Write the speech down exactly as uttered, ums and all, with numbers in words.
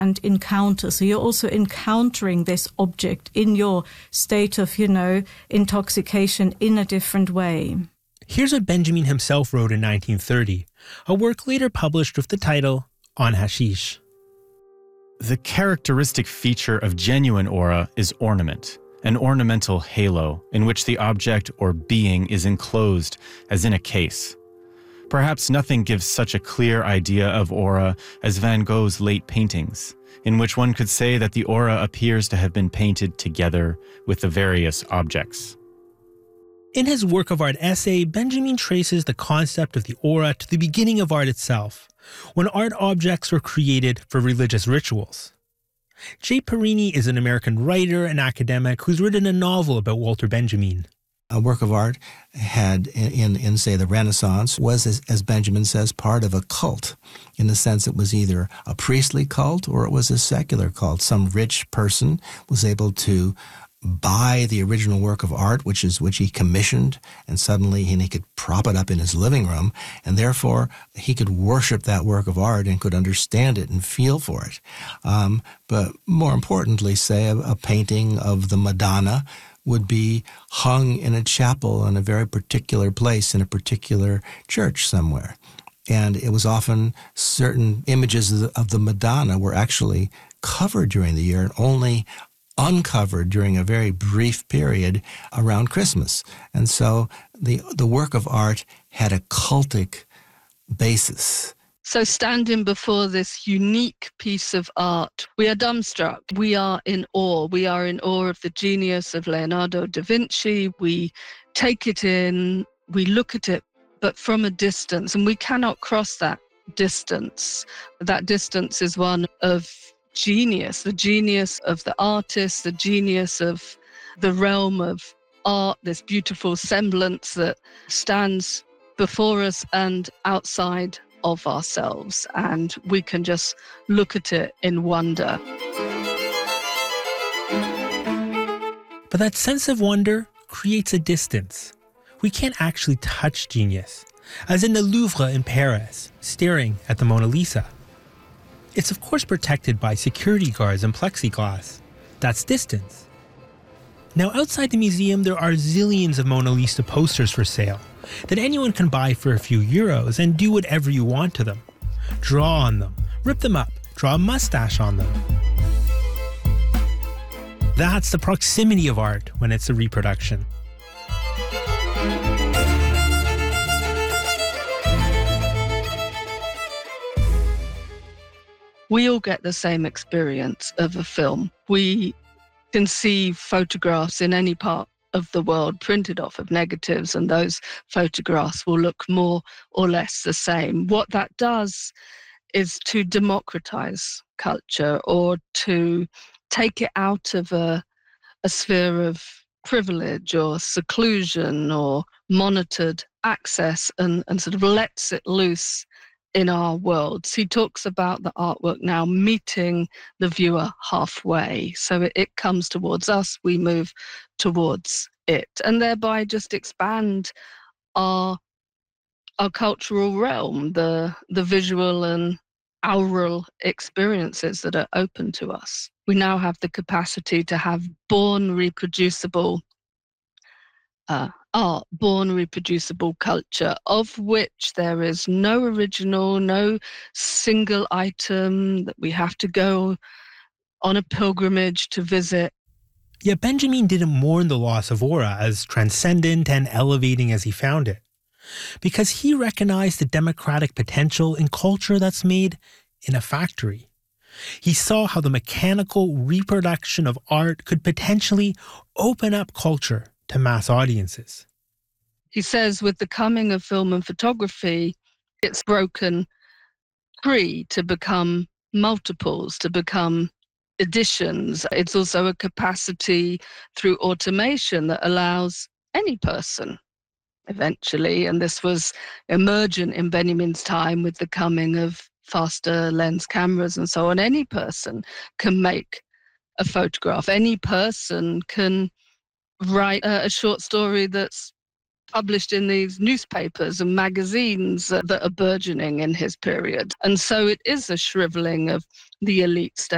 and encounter. So you're also encountering this object in your state of, you know, intoxication in a different way. Here's what Benjamin himself wrote in nineteen thirty, a work later published with the title On Hashish. The characteristic feature of genuine aura is ornament, an ornamental halo in which the object or being is enclosed as in a case. Perhaps nothing gives such a clear idea of aura as Van Gogh's late paintings, in which one could say that the aura appears to have been painted together with the various objects. In his work of art essay, Benjamin traces the concept of the aura to the beginning of art itself, when art objects were created for religious rituals. Jay Parini is an American writer and academic who's written a novel about Walter Benjamin. A work of art had, in, in, in say, the Renaissance, was, as, as Benjamin says, part of a cult, in the sense it was either a priestly cult or it was a secular cult. Some rich person was able to buy the original work of art, which is which he commissioned, and suddenly he, he could prop it up in his living room, and therefore he could worship that work of art and could understand it and feel for it. Um, but more importantly, say, a, a painting of the Madonna would be hung in a chapel in a very particular place in a particular church somewhere. And it was often certain images of the, of the Madonna were actually covered during the year and only uncovered during a very brief period around Christmas. And so the the work of art had a cultic basis. So standing before this unique piece of art, we are dumbstruck. We are in awe. We are in awe of the genius of Leonardo da Vinci. We take it in, we look at it, but from a distance, and we cannot cross that distance. That distance is one of genius, the genius of the artist, the genius of the realm of art, this beautiful semblance that stands before us and outside of ourselves, and we can just look at it in wonder. But that sense of wonder creates a distance. We can't actually touch genius, as in the Louvre in Paris, staring at the Mona Lisa. It's of course protected by security guards and plexiglass. That's distance. Now outside the museum there are zillions of Mona Lisa posters for sale that anyone can buy for a few euros and do whatever you want to them. Draw on them, rip them up, draw a mustache on them. That's the proximity of art when it's a reproduction. We all get the same experience of a film. We can see photographs in any part of the world printed off of negatives, and those photographs will look more or less the same. What that does is to democratize culture, or to take it out of a, a sphere of privilege or seclusion or monitored access, and, and sort of lets it loose in our worlds. He talks about the artwork now meeting the viewer halfway. So it, it comes towards us, we move towards it, and thereby just expand our our cultural realm, the the visual and aural experiences that are open to us. We now have the capacity to have born reproducible uh, art, born reproducible culture, of which there is no original, no single item that we have to go on a pilgrimage to visit. Yet Benjamin didn't mourn the loss of aura as transcendent and elevating as he found it, because he recognized the democratic potential in culture that's made in a factory. He saw how the mechanical reproduction of art could potentially open up culture to mass audiences. He says with the coming of film and photography, it's broken free to become multiples, to become editions. It's also a capacity through automation that allows any person eventually, and this was emergent in Benjamin's time with the coming of faster lens cameras and so on, any person can make a photograph. Any person can write a, a short story that's published in these newspapers and magazines that, that are burgeoning in his period. And so it is a shriveling of the elite state.